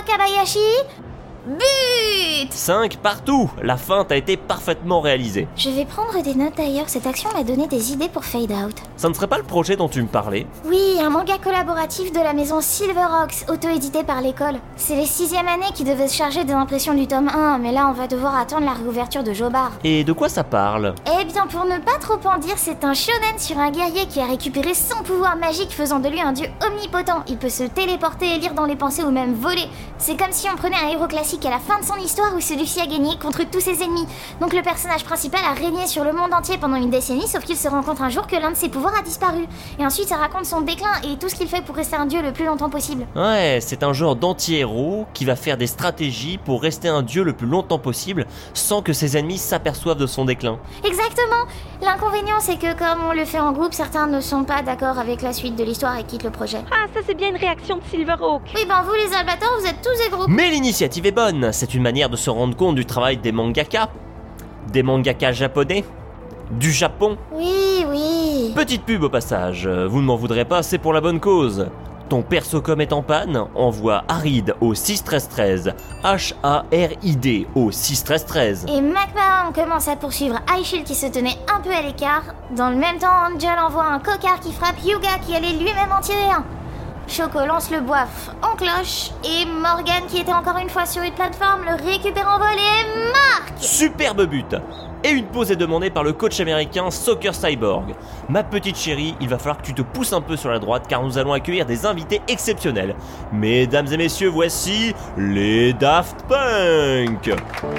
Wakabayashi. But! 5 partout. La feinte a été parfaitement réalisée. Je vais prendre des notes d'ailleurs, cette action m'a donné des idées pour Fade Out. Ça ne serait pas le projet dont tu me parlais? Oui, un manga collaboratif de la maison Silverox, auto-édité par l'école. C'est les 6e années qui devaient se charger des impressions du tome 1, mais là on va devoir attendre la réouverture de Jobar. Et de quoi ça parle? Eh bien, pour ne pas trop en dire, c'est un shonen sur un guerrier qui a récupéré son pouvoir magique, faisant de lui un dieu omnipotent. Il peut se téléporter et lire dans les pensées ou même voler. C'est comme si on prenait un héros classique à la fin de son histoire où celui-ci a gagné contre tous ses ennemis. Donc le personnage principal a régné sur le monde entier pendant une décennie, sauf qu'il se rend compte un jour que l'un de ses pouvoirs a disparu. Et ensuite ça raconte son déclin et tout ce qu'il fait pour rester un dieu le plus longtemps possible. Ouais, c'est un genre d'anti-héros qui va faire des stratégies pour rester un dieu le plus longtemps possible sans que ses ennemis s'aperçoivent de son déclin. Exactement. L'inconvénient c'est que comme on le fait en groupe, certains ne sont pas d'accord avec la suite de l'histoire et quittent le projet. Ah, ça c'est bien une réaction de Silverhawk. Oui ben vous les albators, vous êtes tous des groupes. Mais l'initiative est bonne, c'est une manière de se rendre compte du travail des mangakas japonais, du Japon. Oui. Petite pub au passage, vous ne m'en voudrez pas, c'est pour la bonne cause. Ton Persocom est en panne, envoie Harid au 61313, HARID au 61313. Et McMahon commence à poursuivre Aishil qui se tenait un peu à l'écart. Dans le même temps, Angel envoie un cocard qui frappe Hyuga qui allait lui-même en tirer un. Choco lance le boif en cloche et Morgan qui était encore une fois sur une plateforme le récupère en vol et marque. Superbe but. Et une pause est demandée par le coach américain Soccer Cyborg. Ma petite chérie, il va falloir que tu te pousses un peu sur la droite car nous allons accueillir des invités exceptionnels. Mesdames et messieurs, voici les Daft Punk.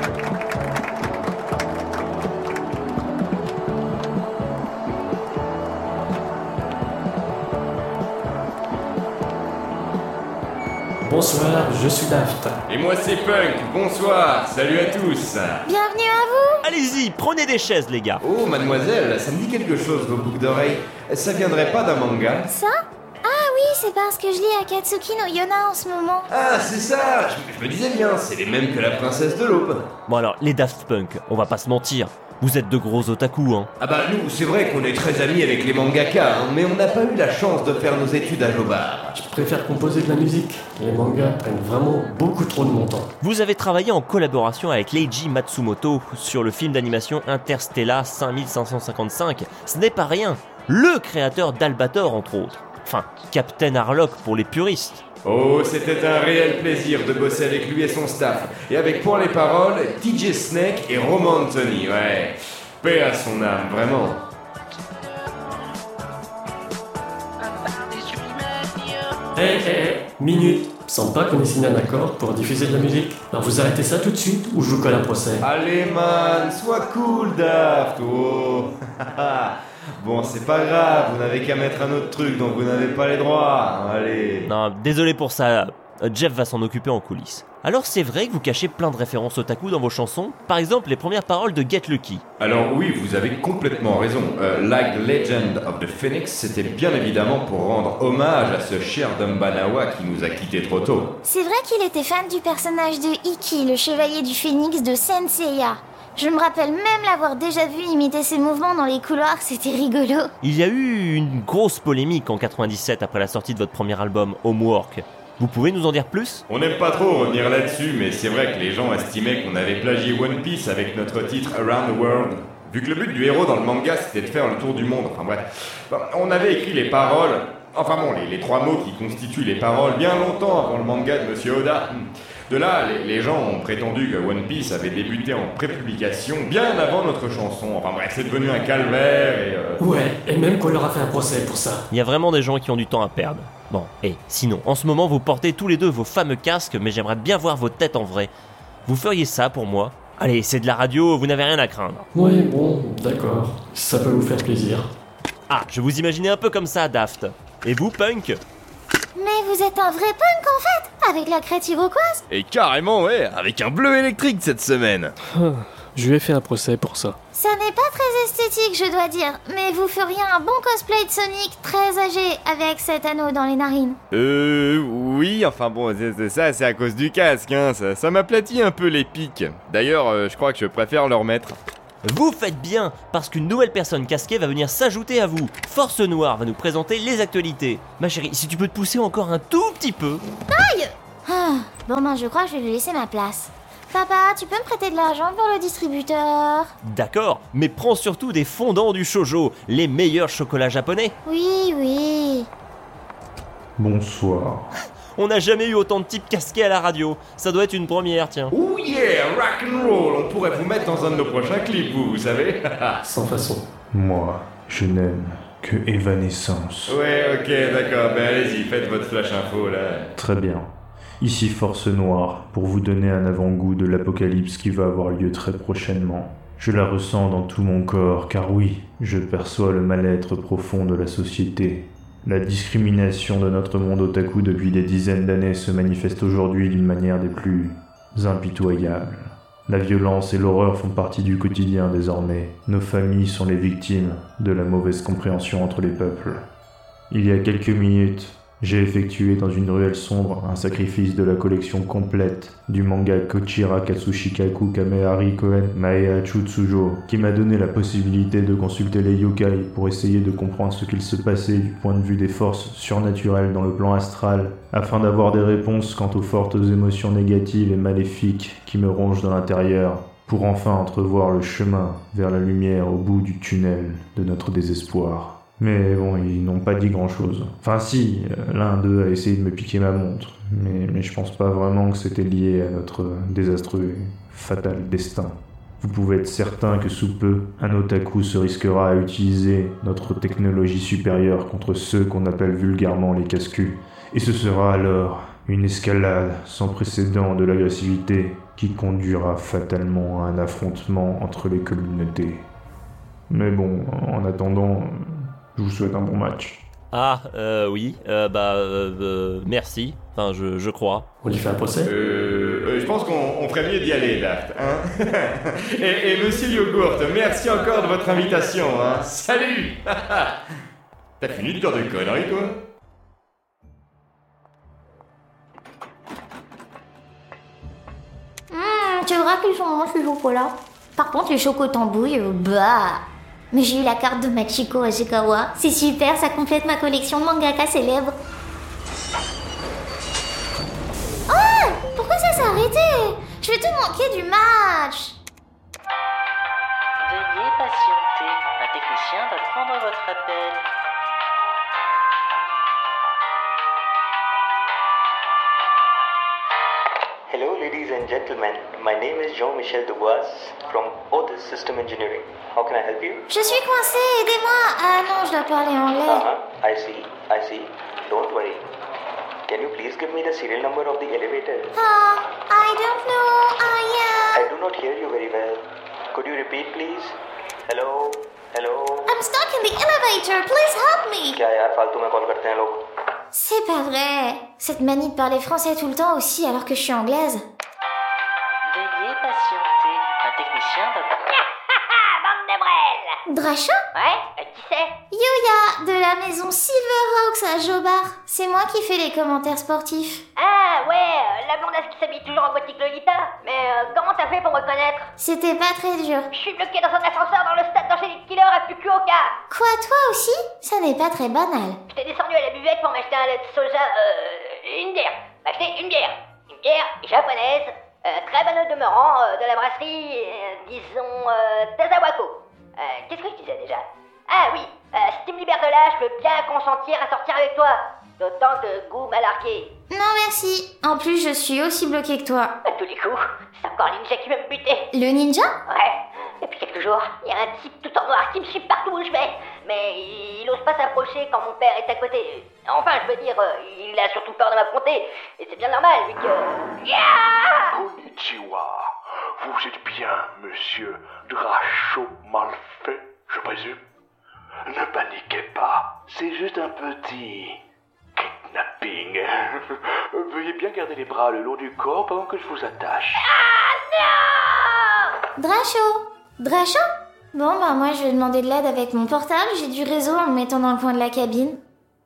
Bonsoir, je suis Daft. Et moi c'est Punk, bonsoir, salut à tous. Bienvenue à vous. Allez-y, prenez des chaises les gars. Oh mademoiselle, ça me dit quelque chose vos boucles d'oreilles. Ça viendrait pas d'un manga? Ça? Ah oui, c'est parce que je lis Akatsuki no Yona en ce moment. Ah c'est ça, je me disais bien, c'est les mêmes que la princesse de l'aube. Bon alors, les Daft Punk, on va pas se mentir. Vous êtes de gros otaku, hein. Ah bah nous, c'est vrai qu'on est très amis avec les mangakas, hein, mais on n'a pas eu la chance de faire nos études à Jobar. Je préfère composer de la musique. Les mangas prennent vraiment beaucoup trop de mon temps. Vous avez travaillé en collaboration avec Leiji Matsumoto sur le film d'animation Interstellar 5555. Ce n'est pas rien. Le créateur d'Albator, entre autres. Enfin, Captain Harlock pour les puristes. Oh, c'était un réel plaisir de bosser avec lui et son staff. Et avec pour les paroles, TJ Snake et Roman Anthony, ouais. Paix à son âme, vraiment. Minute. Semble pas qu'on ait signé un accord pour diffuser de la musique. Alors vous arrêtez ça tout de suite ou je vous colle un procès. Allez man, sois cool Daft, oh. Bon, c'est pas grave, vous n'avez qu'à mettre un autre truc dont vous n'avez pas les droits, allez. Non, désolé pour ça. Jeff va s'en occuper en coulisses. Alors c'est vrai que vous cachez plein de références otaku dans vos chansons, par exemple les premières paroles de Get Lucky. Alors oui, vous avez complètement raison. Like the Legend of the Phoenix, c'était bien évidemment pour rendre hommage à ce cher Dumbanawa qui nous a quittés trop tôt. C'est vrai qu'il était fan du personnage de Iki, le chevalier du phénix de Senseiya. Je me rappelle même l'avoir déjà vu imiter ses mouvements dans les couloirs, c'était rigolo. Il y a eu une grosse polémique en 97 après la sortie de votre premier album, Homework. Vous pouvez nous en dire plus? On n'aime pas trop revenir là-dessus, mais c'est vrai que les gens estimaient qu'on avait plagié One Piece avec notre titre Around the World. Vu que le but du héros dans le manga c'était de faire le tour du monde, enfin bref. On avait écrit les paroles, enfin bon, les trois mots qui constituent les paroles bien longtemps avant le manga de Monsieur Oda. De là, les gens ont prétendu que One Piece avait débuté en prépublication bien avant notre chanson. Enfin bref, c'est devenu un calvaire et... Ouais, et même qu'on leur a fait un procès pour ça. Il y a vraiment des gens qui ont du temps à perdre. Bon, et sinon, en ce moment vous portez tous les deux vos fameux casques, mais j'aimerais bien voir vos têtes en vrai. Vous feriez ça pour moi? Allez, c'est de la radio, vous n'avez rien à craindre. Ouais, bon, d'accord. Ça peut vous faire plaisir. Ah, je vous imaginais un peu comme ça, Daft. Et vous, Punk? Mais vous êtes un vrai punk en fait, avec la crête iroquoise. Et carrément, ouais, avec un bleu électrique cette semaine. Je lui ai fait un procès pour ça. Ça n'est pas très esthétique, je dois dire, mais vous feriez un bon cosplay de Sonic très âgé avec cet anneau dans les narines. Oui, enfin bon, c'est à cause du casque, hein, ça m'aplatit un peu les pics. D'ailleurs, je crois que je préfère le remettre. Vous faites bien, parce qu'une nouvelle personne casquée va venir s'ajouter à vous. Force Noire va nous présenter les actualités. Ma chérie, si tu peux te pousser encore un tout petit peu. Aïe! Bon ben je crois que je vais lui laisser ma place. Papa, tu peux me prêter de l'argent pour le distributeur? D'accord, mais prends surtout des fondants du Shoujo, les meilleurs chocolats japonais. Oui. Bonsoir. On n'a jamais eu autant de types casqués à la radio. Ça doit être une première, tiens. Oh yeah, rock'n'roll. On pourrait vous mettre dans un de nos prochains clips, vous savez. Sans façon. Moi, je n'aime que Evanescence. Ouais, ok, d'accord. Ben allez-y, faites votre flash info, là. Très bien. Ici Force Noire, pour vous donner un avant-goût de l'apocalypse qui va avoir lieu très prochainement. Je la ressens dans tout mon corps, car oui, je perçois le mal-être profond de la société. La discrimination de notre monde otaku depuis des dizaines d'années se manifeste aujourd'hui d'une manière des plus impitoyables. La violence et l'horreur font partie du quotidien désormais. Nos familles sont les victimes de la mauvaise compréhension entre les peuples. Il y a quelques minutes, j'ai effectué dans une ruelle sombre un sacrifice de la collection complète du manga Kochira Katsushikaku Kamehari Koen Maeachu Tsujo, qui m'a donné la possibilité de consulter les yokai pour essayer de comprendre ce qu'il se passait du point de vue des forces surnaturelles dans le plan astral, afin d'avoir des réponses quant aux fortes émotions négatives et maléfiques qui me rongent dans l'intérieur, pour enfin entrevoir le chemin vers la lumière au bout du tunnel de notre désespoir. Mais bon, ils n'ont pas dit grand-chose. Enfin si, l'un d'eux a essayé de me piquer ma montre, mais je pense pas vraiment que c'était lié à notre désastreux et fatal destin. Vous pouvez être certain que sous peu, un otaku se risquera à utiliser notre technologie supérieure contre ceux qu'on appelle vulgairement les casse-culs. Et ce sera alors une escalade sans précédent de l'agressivité qui conduira fatalement à un affrontement entre les communautés. Mais bon, en attendant, je vous souhaite un bon match. Ah, oui, merci. Enfin, je crois. On lui fait un procès? Je pense qu'on ferait mieux d'y aller, Daft, hein. et monsieur Yogourt, merci encore de votre invitation, hein. Salut. T'as fini de dire des conneries, toi? Tu verras qu'ils sont bons ces chocolats. Par contre, les chocotambouilles, bah. Mais j'ai eu la carte de Machiko Ashikawa. C'est super, ça complète ma collection de mangaka célèbres. Oh! Pourquoi ça s'est arrêté? Je vais tout manquer du match. Veuillez patienter. Un technicien va prendre votre appel. Hello ladies and gentlemen, my name is Jean-Michel Dubois from Otis System Engineering. How can I help you? Je suis coincée, aidez-moi. Ah non, je dois parler anglais. I see. Don't worry. Can you please give me the serial number of the elevator? I don't know. I do not hear you very well. Could you repeat please? Hello? I'm stuck in the elevator. Please help me. क्या यार फालतू में कॉल करते हैं लोग? C'est pas vrai. Cette manie de parler français tout le temps aussi alors que je suis anglaise. Veuillez patienter. Un technicien va... Bande de brêles! Dracha? Ouais, qui c'est? Yuya, de la maison Silverhawks à Jobar. C'est moi qui fais les commentaires sportifs. Ah ouais, la blondasse qui s'habille toujours en gothique Lolita. Mais comment t'as fait pour me reconnaître? C'était pas très dur. Je suis bloqué dans un ascenseur dans le stade d'Angélique Killer à Fukuoka. Quoi, toi aussi? Ça n'est pas très banal. J'étais descendu à la buvette pour m'acheter un lait de soja, une bière. M'acheter une bière. Une bière japonaise, très bonne au demeurant, de la brasserie, disons, Tazawako. Qu'est-ce que je disais déjà? Ah oui, si tu me libères de là, je peux bien consentir à sortir avec toi. D'autant que goût mal arqué. Non merci. En plus, je suis aussi bloquée que toi. À tous les coups, c'est encore un ninja qui veut me buter. Le ninja? Ouais. Depuis quelques jours, il y a un type tout en noir qui me suit partout où je vais. Mais il ose pas s'approcher quand mon père est à côté. Enfin, je veux dire, il a surtout peur de m'affronter. Et c'est bien normal, vu que... Yeah! Konnichiwa. Vous êtes bien, monsieur Dracho Malfait, je présume? Ne paniquez pas, c'est juste un petit... kidnapping. Veuillez bien garder les bras le long du corps pendant que je vous attache. Dracho? Bon, bah moi je vais demander de l'aide avec mon portable, j'ai du réseau en me mettant dans le coin de la cabine.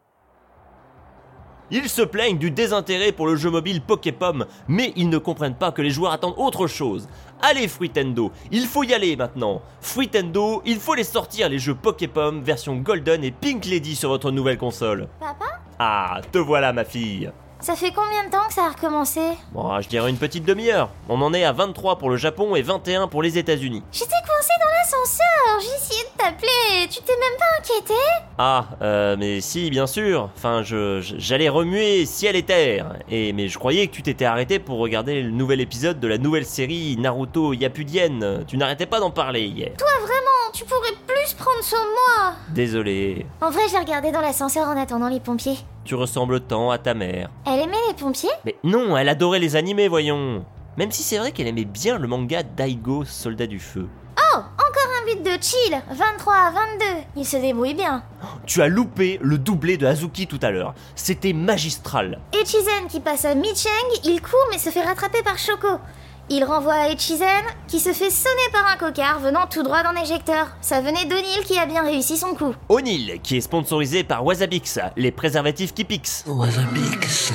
Ils se plaignent du désintérêt pour le jeu mobile Poképom, mais ils ne comprennent pas que les joueurs attendent autre chose. Allez Fruitendo, il faut y aller maintenant. Fruitendo, il faut les sortir les jeux Poképom version Golden et Pink Lady sur votre nouvelle console. Papa? Ah, te voilà ma fille. Ça fait combien de temps que ça a recommencé? Bon, je dirais une petite demi-heure. On en est à 23 pour le Japon et 21 pour les États-Unis. J'étais coincée dans l'ascenseur, j'ai essayé de t'appeler, tu t'es même pas inquiété? Ah, mais si, bien sûr. Enfin, j'allais remuer ciel et terre. Mais je croyais que tu t'étais arrêté pour regarder le nouvel épisode de la nouvelle série Naruto Yappuden. Tu n'arrêtais pas d'en parler hier. Toi vraiment, tu pourrais plus prendre soin de moi. Désolé. En vrai, je l'ai regardé dans l'ascenseur en attendant les pompiers. Tu ressembles tant à ta mère. Elle aimait les pompiers? Mais non, elle adorait les animés, voyons. Même si c'est vrai qu'elle aimait bien le manga Daigo, Soldat du Feu. Oh, encore un but de chill, 23 à 22, il se débrouille bien. Tu as loupé le doublé de Hazuki tout à l'heure. C'était magistral. Echizen qui passe à Micheng, il court mais se fait rattraper par Shoko. Il renvoie à Echizen, qui se fait sonner par un cocard venant tout droit d'un éjecteur. Ça venait d'O'Neill qui a bien réussi son coup. O'Neill, qui est sponsorisé par Wasabix, les préservatifs Kipix. Wasabix.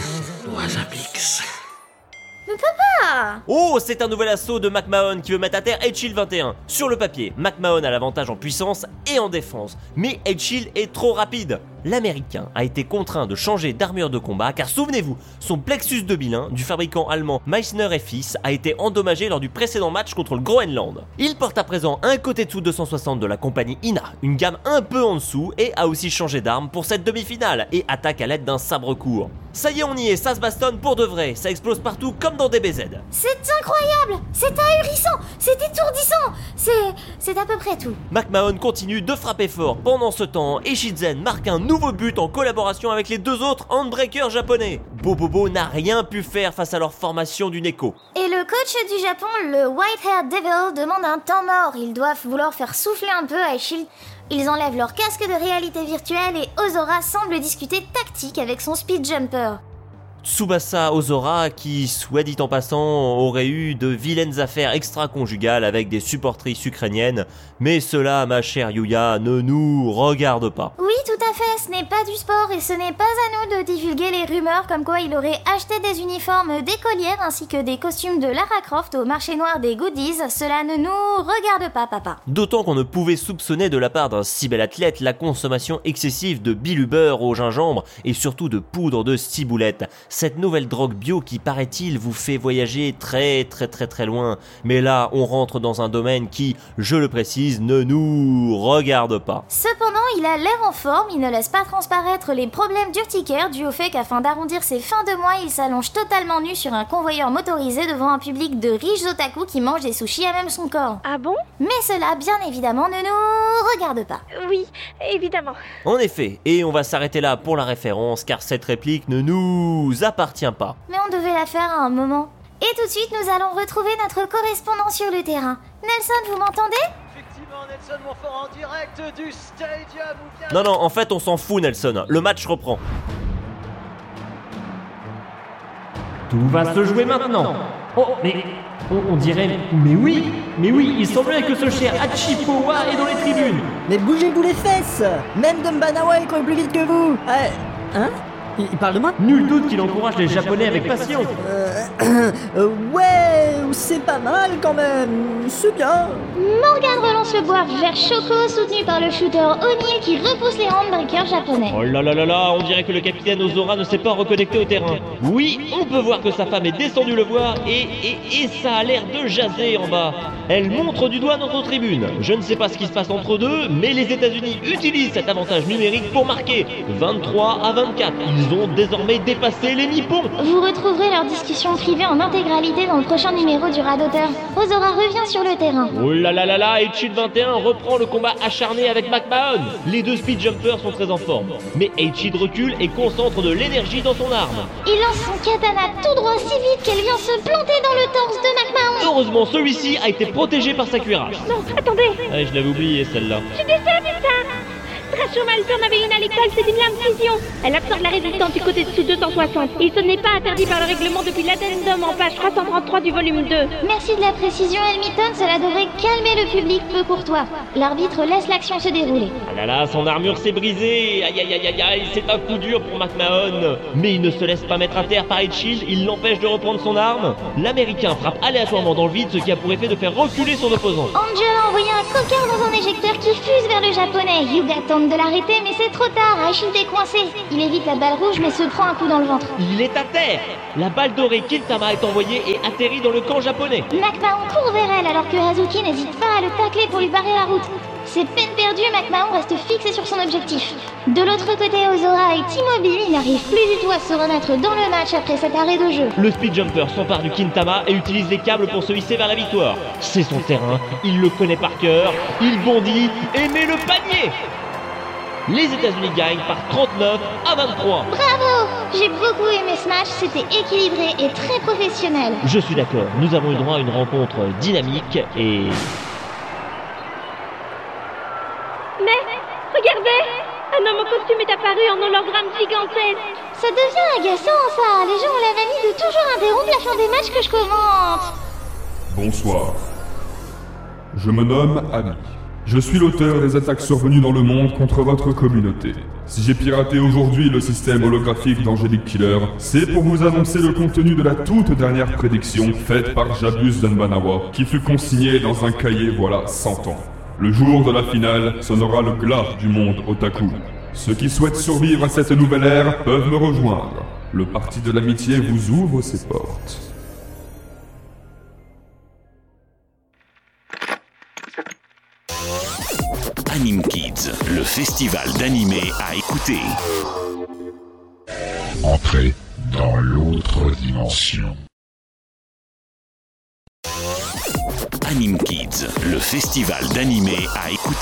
Mais papa! Oh, c'est un nouvel assaut de McMahon qui veut mettre à terre H-Shield 21. Sur le papier, McMahon a l'avantage en puissance et en défense, mais H-Shield est trop rapide. L'Américain a été contraint de changer d'armure de combat car souvenez-vous, son Plexus 2001 du fabricant allemand Meissner et Fils a été endommagé lors du précédent match contre le Groenland. Il porte à présent un Kotetsu 260 de la compagnie Ina, une gamme un peu en dessous, et a aussi changé d'arme pour cette demi-finale et attaque à l'aide d'un sabre court. Ça y est, on y est, ça se bastonne pour de vrai, ça explose partout comme dans DBZ. C'est incroyable, c'est ahurissant, c'est étourdissant, c'est à peu près tout. McMahon continue de frapper fort. Pendant ce temps, Echizen marque un nouveau but en collaboration avec les deux autres handbreakers japonais. Bobobo n'a rien pu faire face à leur formation du Neko. Et le coach du Japon, le White-Haired Devil, demande un temps mort. Ils doivent vouloir faire souffler un peu à Shield. Ils enlèvent leur casque de réalité virtuelle et Ozora semble discuter tactique avec son speed jumper. Tsubasa Ozora, qui, soit dit en passant, aurait eu de vilaines affaires extra-conjugales avec des supportrices ukrainiennes, mais cela, ma chère Yuya, ne nous regarde pas. Oui, tout à fait, ce n'est pas du sport et ce n'est pas à nous de divulguer les rumeurs comme quoi il aurait acheté des uniformes d'écolière ainsi que des costumes de Lara Croft au marché noir des goodies. Cela ne nous regarde pas, papa. D'autant qu'on ne pouvait soupçonner de la part d'un si bel athlète la consommation excessive de biluber au gingembre et surtout de poudre de ciboulette. Cette nouvelle drogue bio qui, paraît-il, vous fait voyager très loin. Mais là, on rentre dans un domaine qui, je le précise, ne nous regarde pas. Cependant, il a l'air en forme, il ne laisse pas transparaître les problèmes d'urticaire dus au fait qu'afin d'arrondir ses fins de mois, il s'allonge totalement nu sur un convoyeur motorisé devant un public de riches otaku qui mangent des sushis à même son corps. Ah bon? Mais cela, bien évidemment, ne nous regarde pas. Oui, évidemment. En effet, et on va s'arrêter là pour la référence, car cette réplique ne nous appartient pas. Mais on devait la faire à un moment. Et tout de suite, nous allons retrouver notre correspondant sur le terrain. Nelson, vous m'entendez? Effectivement, Nelson Montfort en direct du stadium. Non, en fait, on s'en fout, Nelson. Le match reprend. Tout va se jouer maintenant. Oh, mais on dirait... Mais oui, il semblerait que ce cher Hachipowa est dans les tribunes. Mais bougez-vous les fesses. Même Dumbanawa il court plus vite que vous. Hein? Il parle de moi? Nul doute qu'il encourage les Japonais avec passion. Ouais, c'est pas mal quand même. C'est bien. Morgan relance le bois vers Shoko, soutenu par le shooter O'Neill qui repousse les handbreakers japonais. Oh là, on dirait que le capitaine Ozora ne s'est pas reconnecté au terrain. Oui, on peut voir que sa femme est descendue le voir et ça a l'air de jaser en bas. Elle montre du doigt notre tribune. Je ne sais pas ce qui se passe entre deux, mais les États-Unis utilisent cet avantage numérique pour marquer 23 à 24. Ils ont désormais dépassé les Nippons. Vous retrouverez leur discussion privée en intégralité dans le prochain numéro du Radoteur. Ozora revient sur le terrain. Oh là, et H-Shield 21 reprend le combat acharné avec McMahon. Les deux speed jumpers sont très en forme, mais H-Shield recule et concentre de l'énergie dans son arme. Il lance son katana tout droit si vite qu'elle vient se planter dans le torse de McMahon. Heureusement, celui-ci a été protégé par sa cuirasse. Non, attendez. Je l'avais oublié celle-là. Je suis désolée, ça. Dracho Malphite en avait une à l'école, c'est une lame fusion. Elle absorbe la résistance du côté dessous 260. Et ce n'est pas interdit par le règlement depuis l'addendum en page 333 du volume 2. Merci de la précision, Elmiton, cela devrait calmer le public peu courtois. L'arbitre laisse l'action se dérouler. Ah là, son armure s'est brisée. Aïe, c'est un coup dur pour McMahon. Mais il ne se laisse pas mettre à terre par H-Shield, il l'empêche de reprendre son arme. L'Américain frappe aléatoirement dans le vide, ce qui a pour effet de faire reculer son opposant. Angel a envoyé un cocard dans un éjecteur qui fuse vers le Japonais. Yuga tente tente de l'arrêter, mais c'est trop tard, Aishide est coincé. Il évite la balle rouge, mais se prend un coup dans le ventre. Il est à terre. La balle dorée Kintama est envoyée et atterrit dans le camp japonais. McMahon court vers elle alors que Hazuki n'hésite pas à le tacler pour lui barrer la route. C'est peine perdue, McMahon reste fixé sur son objectif. De l'autre côté, Ozora est immobile, il n'arrive plus du tout à se remettre dans le match après cet arrêt de jeu. Le speed jumper s'empare du Kintama et utilise les câbles pour se hisser vers la victoire. C'est son terrain, il le connaît par cœur, il bondit et met le panier. Les États-Unis gagnent par 39-23. Bravo! J'ai beaucoup aimé ce match, c'était équilibré et très professionnel. Je suis d'accord, nous avons eu droit à une rencontre dynamique et... Mais, regardez! Un homme en costume est apparu en hologramme gigantesque. Ça devient agaçant, ça. Les gens ont la manie de toujours interrompre la fin des matchs que je commente. Bonsoir. Je me nomme Ami. Je suis l'auteur des attaques survenues dans le monde contre votre communauté. Si j'ai piraté aujourd'hui le système holographique d'Angelic Killer, c'est pour vous annoncer le contenu de la toute dernière prédiction faite par Jabus Danbanawa, qui fut consignée dans un cahier voilà 100 ans. Le jour de la finale sonnera le glas du monde otaku. Ceux qui souhaitent survivre à cette nouvelle ère peuvent me rejoindre. Le parti de l'amitié vous ouvre ses portes. Anime Kids, le festival d'animé à écouter. Entrez dans l'autre dimension. Anime Kids, le festival d'animé à écouter.